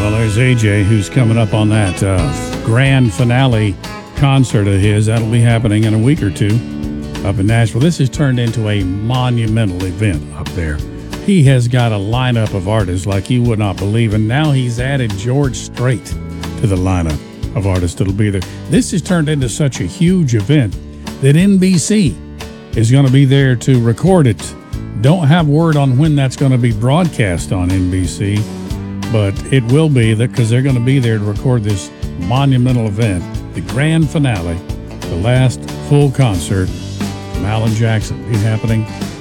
Well, there's AJ, who's coming up on that grand finale concert of his. That'll be happening in a week or two up in Nashville. This has turned into a monumental event up there. He has got a lineup of artists like you would not believe, and now he's added George Strait to the lineup of artists that'll be there. This has turned into such a huge event that NBC is going to be there to record it. Don't have word on when that's going to be broadcast on NBC, but it will be, that because they're going to be there to record this monumental event, the grand finale, the last full concert from Alan Jackson. Be happening